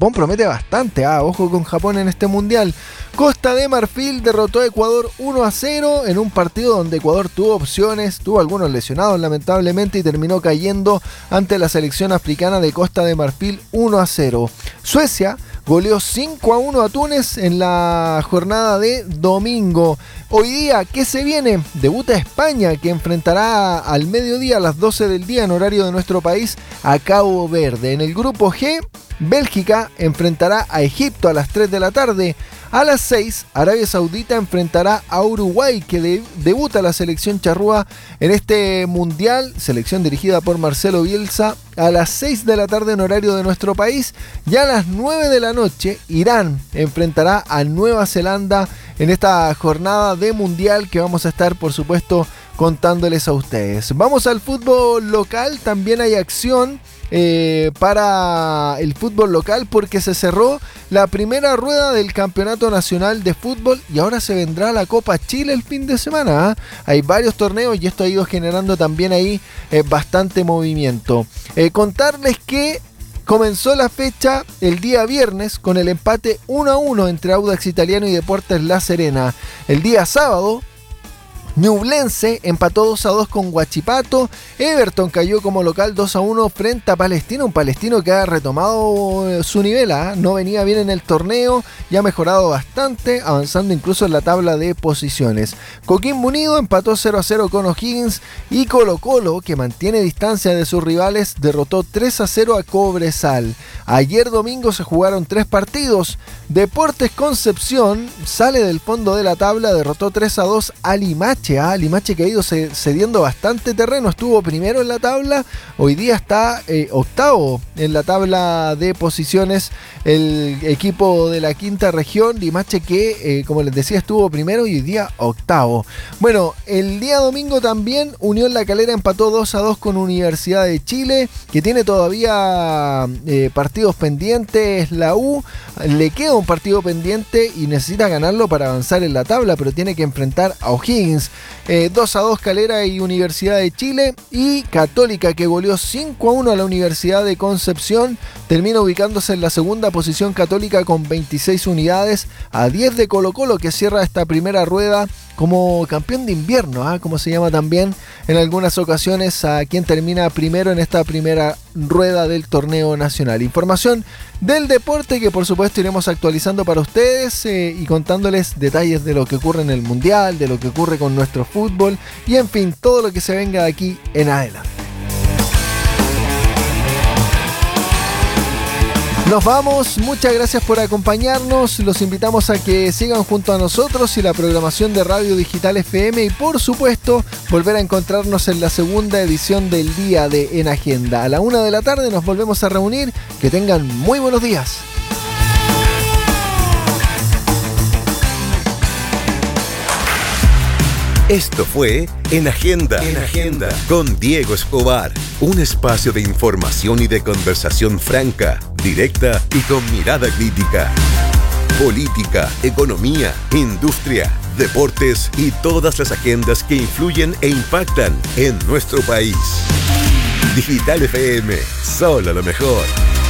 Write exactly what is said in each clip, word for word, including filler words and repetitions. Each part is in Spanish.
Japón promete bastante, ah, ojo con Japón en este mundial. Costa de Marfil derrotó a Ecuador uno a cero en un partido donde Ecuador tuvo opciones, tuvo algunos lesionados lamentablemente y terminó cayendo ante la selección africana de Costa de Marfil uno a cero. Suecia goleó cinco a uno a Túnez en la jornada de domingo. Hoy día, ¿qué se viene? Debuta España, que enfrentará al mediodía a las doce del día en horario de nuestro país a Cabo Verde. En el grupo G, Bélgica enfrentará a Egipto a las tres de la tarde. A las seis, Arabia Saudita enfrentará a Uruguay, que de, debuta la selección charrúa en este mundial, selección dirigida por Marcelo Bielsa, a las seis de la tarde en horario de nuestro país. Y a las nueve de la noche, Irán enfrentará a Nueva Zelanda en esta jornada de mundial que vamos a estar, por supuesto, contándoles a ustedes. Vamos al fútbol local, también hay acción eh, para el fútbol local porque se cerró la primera rueda del Campeonato Nacional de Fútbol y ahora se vendrá la Copa Chile el fin de semana, ¿eh? Hay varios torneos y esto ha ido generando también ahí eh, bastante movimiento. Eh, contarles que comenzó la fecha el día viernes con el empate uno a uno entre Audax Italiano y Deportes La Serena. El día sábado, Ñublense empató dos a dos con Huachipato. Everton cayó como local dos a uno frente a Palestino, un Palestino que ha retomado su nivel, ¿eh? No venía bien en el torneo y ha mejorado bastante, avanzando incluso en la tabla de posiciones. Coquimbo Unido empató cero a cero con O'Higgins y Colo Colo, que mantiene distancia de sus rivales, derrotó tres a cero a Cobresal. Ayer domingo se jugaron tres partidos. Deportes Concepción sale del fondo de la tabla, derrotó tres a dos a Limache. Ah, Limache que ha ido cediendo bastante terreno, estuvo primero en la tabla, hoy día está eh, octavo en la tabla de posiciones el equipo de la quinta región. Limache que, eh, como les decía, estuvo primero y hoy día octavo. Bueno, el día domingo también Unión La Calera empató dos a dos con Universidad de Chile, que tiene todavía eh, partidos pendientes. La U le queda un partido pendiente y necesita ganarlo para avanzar en la tabla, pero tiene que enfrentar a O'Higgins. Eh, dos a dos Calera y Universidad de Chile, y Católica, que goleó cinco a uno a la Universidad de Concepción, termina ubicándose en la segunda posición Católica con veintiséis unidades, a diez de Colo Colo, que cierra esta primera rueda como campeón de invierno, ¿eh? Como se llama también en algunas ocasiones a quien termina primero en esta primera rueda del torneo nacional. Información del deporte que por supuesto iremos actualizando para ustedes eh, y contándoles detalles de lo que ocurre en el mundial, de lo que ocurre con nuestro fútbol y en fin, todo lo que se venga de aquí en adelante. Nos vamos, muchas gracias por acompañarnos, los invitamos a que sigan junto a nosotros y la programación de Radio Digital F M y por supuesto volver a encontrarnos en la segunda edición del día de En Agenda. A la una de la tarde nos volvemos a reunir, que tengan muy buenos días. Esto fue En Agenda, En Agenda con Diego Escobar, un espacio de información y de conversación franca, directa y con mirada crítica. Política, economía, industria, deportes y todas las agendas que influyen e impactan en nuestro país. Digital F M, solo lo mejor.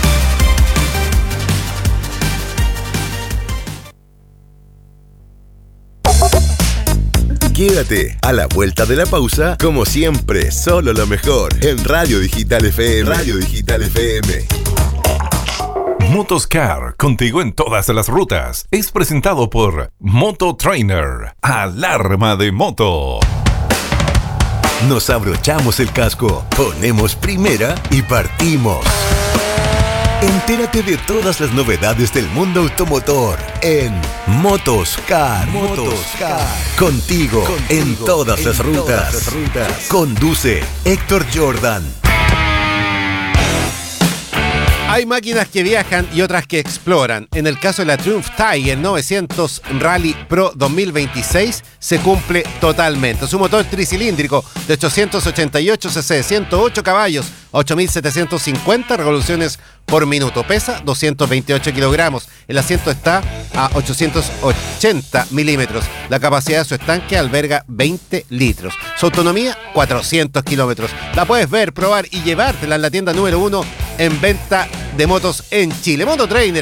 Quédate a la vuelta de la pausa, como siempre, solo lo mejor en Radio Digital F M. Radio Digital F M. Motoscar, contigo en todas las rutas. Es presentado por Moto Trainer, alarma de moto. Nos abrochamos el casco, ponemos primera y partimos. Entérate de todas las novedades del mundo automotor en Motoscar. Motoscar. Contigo, Contigo en todas, en las, rutas. todas las rutas. Conduce Héctor Jordan. Hay máquinas que viajan y otras que exploran. En el caso de la Triumph Tiger novecientos Rally Pro dos mil veintiséis se cumple totalmente. Su motor tricilíndrico de ochocientos ochenta y ocho centímetros, ciento ocho caballos, ocho mil setecientos cincuenta revoluciones por minuto. Pesa doscientos veintiocho kilogramos. El asiento está a ochocientos ochenta milímetros. La capacidad de su estanque alberga veinte litros. Su autonomía, cuatrocientos kilómetros. La puedes ver, probar y llevártela en la tienda número uno en venta de motos en Chile. Moto Trainer,